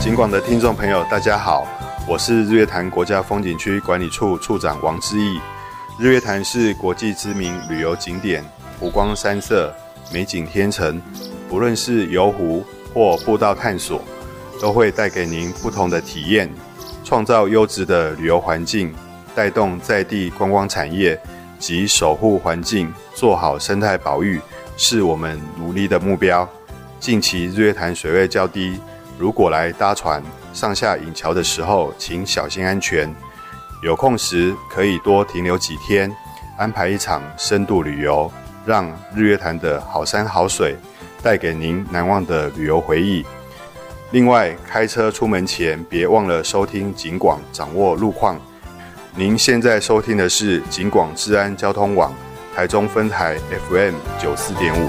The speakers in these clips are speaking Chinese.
警广的听众朋友大家好，我是日月潭国家风景区管理处处长王之义。日月潭是国际知名旅游景点，湖光山色，美景天成，不论是游湖或步道探索，都会带给您不同的体验，创造优质的旅游环境，带动在地观光产业及守护环境，做好生态保育，是我们努力的目标。近期日月潭水位较低，如果来搭船上下引桥的时候，请小心安全。有空时可以多停留几天，安排一场深度旅游，让日月潭的好山好水带给您难忘的旅游回忆。另外，开车出门前别忘了收听警广，掌握路况。您现在收听的是警广治安交通网台中分台 FM 94.5。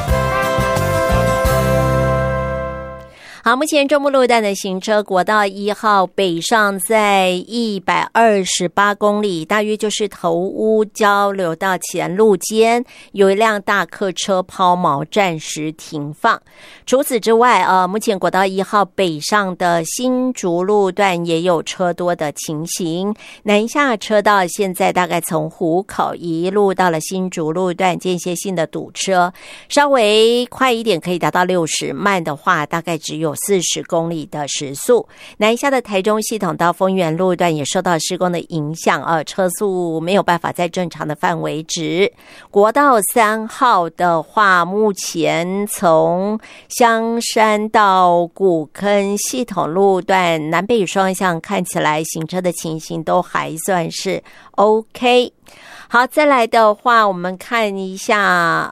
好，目前中部路段的行车，国道1号北上在128公里，大约就是头屋交流道前路间，有一辆大客车抛锚，暂时停放。除此之外，目前国道1号北上的新竹路段也有车多的情形，南下车道现在大概从湖口一路到了新竹路段，间歇性的堵车，稍微快一点可以达到60，慢的话大概只有40公里的时速。南下的台中系统到丰原路段也受到施工的影响，车速没有办法在正常的范围值。国道3号的话，目前从香山到古坑系统路段南北双向看起来行车的情形都还算是 OK。好，再来的话，我们看一下